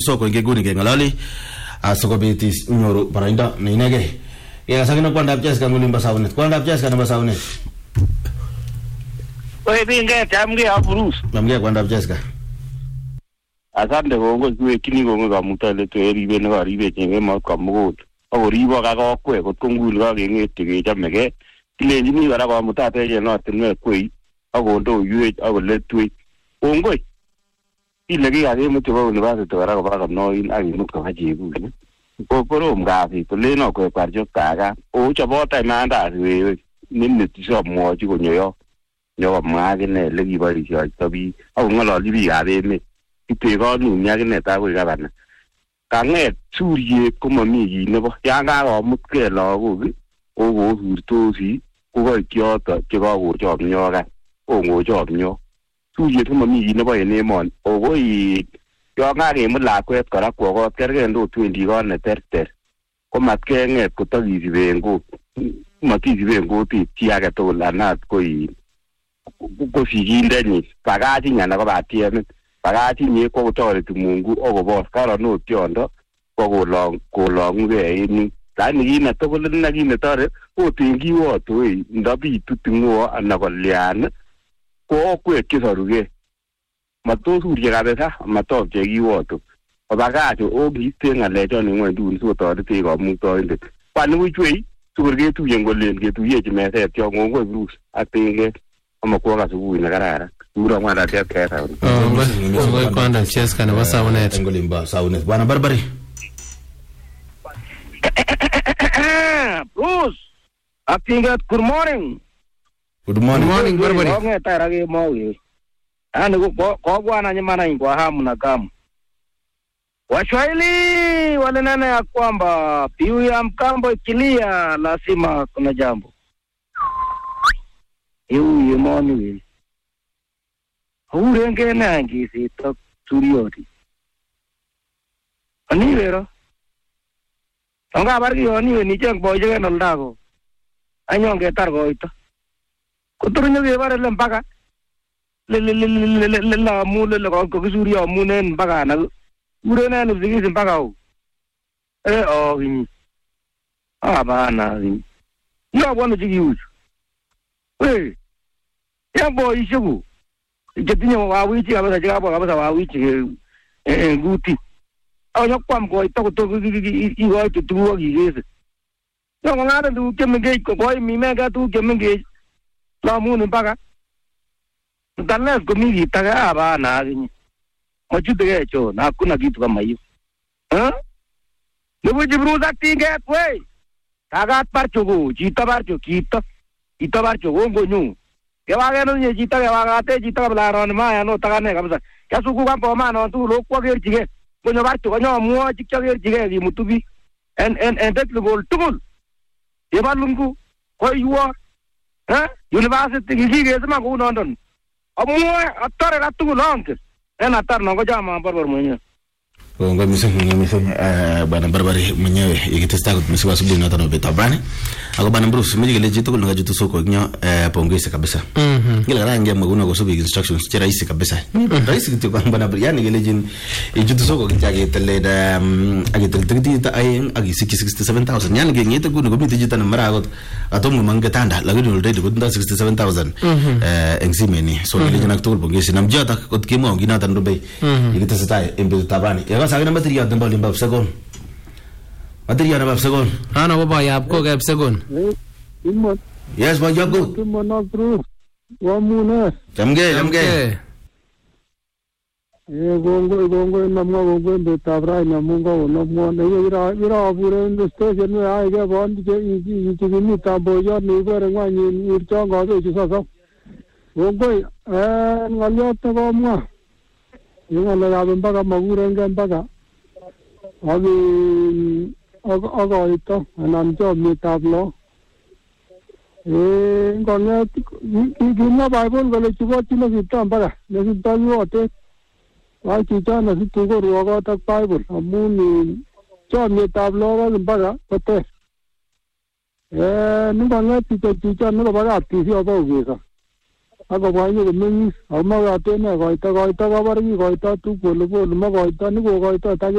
soko ngeguni kengalali asikobit inyoru baraindo ne inegei. Sakina kwandap Jessica ngulimba saunet. Kwandap Jessica nebo saunet. Oye pinge chamge aburus. Namge kwandap Jessica. Asante kongo kiwekini kongo kamutale to eribe ne karibe chenge ma kamukut. Akoribo kakokwe kot kongul kakengete kechamege. Tilenjini kora kamutate yenotinwe kwei akondo yuech akoletwe. Kongoi. Ile kikakemut chebo university kora koba kamnoin akimut koba chekul. Kokorom kasi koleno kwe kwarchok kaka. Chobota imandasi wewe. Nimeti somwochi konyoyo. Nyokomwa akine ele kiboisioto biik akong'ololchi biikab emet itekonu akine takoi gavana kang'et suryet komami kii nebo yan kakomutkei lagok okosurtosi kokoit yoto chekakochomyo kan ongochomyo suryet komami kii nebo en emoni okoi yon kakemut lakwet kora kwo kot kergei ndo 20 kot neterter komatkeng'et kotakisiben kot matisiben kotet chi age tugul anat koi ko sigindenyin bakachin anan ko batiemet bakachin ye ko kotoreti Mungu okobos karon ot tiondo ko kolong'ugei en yun lakini kit netugul ine kit netore ot en kiwoto wei ndabitu ting'o anan kolyan ko okwek chesorugei matos urye kabisa matopche kiwoto obakach okiiste ng'alechon en ng'wenduni sikotoretech kamuktoindet kwanibuch wei sikur ketuyen kolen ketuyechi meset yo ngongoi Bruce ak Tinget amakwoka asubuhi na kararan ura mwana tiatketa ngoi kwanda Jessica nebo saunet ngolimba saunet bwana Barbari. Bruce ak Tinget, good morning. Good morning Barbari. Ngeta rage mawe yani kwa bwana nyamana kwa hamu na gamu Waswahili walinena ya kwamba piu ya mkambo ikilia lazima kuna jambo. Iu yemoni we. Urenge nangi sito surioti. Ani vero. Anga barki oni we nicheng boy jege noldago. Anyonge targo ito. Kuturunyo ge bare lempaka. La mule le ko kisuri amunen mpaka na urena ni zigisi mpaka u. Gini. Bana gini. Yo bwana jigi uchu. We. Ya boy ishugu. Jetinya wawichi kabisa jigabo kabisa wawichi guti. Onyo kwa mko ito igo tutuwa gigese. Yo ngara tu kemenge ko boy mimega tu kemenge. La mune mpaka. Mtanes komigi taga bana gini. Machude gecho na hakuna kitu kama hiyo. Nebo jibruza Tinget we. Tagat parchugo, chita parchu kita. Ita parchu gongo nyu. Kewage no nye chita kewagate chita kablaron maya no tagane kabisa. Kasuku kampo mano tu lokwa gerchige. Konyo parchu konyo muo chikcha gerchige gi mutubi. En technical tool. Yebalungu ko yuwa. University gige sema ko nondon. Amuo atare ratu lonke. Atar no jama Barbar mwenyewe. Ngo miseng bwana Barbari mwenyewe ikitesta kumsiwa asubuhi na tano betabani. Ako bwana Bruce mjigele jitu kulunga jitu soko nyo pongezi kabisa. Ngila rangi maguna ko subi instructions chira isi kabisa. Raisi kitu kwa bwana yani gele jin jitu soko kijage teleda agitel ta ay agi 67000 yani ngete kuno komite jitana maragot atomu mangetanda lakini already kunda 67000 engsimeni so gele jina kutul pongezi namjata kot kimo ngina tan rubai ikitesta embe tabani. Sagina material ng Balimbab Sagon. Material ng Sagon. Ano ba yap ko kay Sagon? Yes, ba job ko? Wa muna. Jamge. Gongo namma gongo tabra namunga nammo ira pure station me ay ga bond je ni tabo yo ni gore ngani urchanga do so gongo ngalyo to mo yung alagabang baga magurang baga aga ito anamjo mi tablo ngonya gina Bible gale chugo tino kita baga nasi tayo ate wa kita nasi tugo ruaga tak Bible amuni jo mi tablo baga ate ngonya tito no baga tisi obo gesa ako bayo gumengi ama ate na goita goita babargi goita tu polo polo ma goita ni goita ta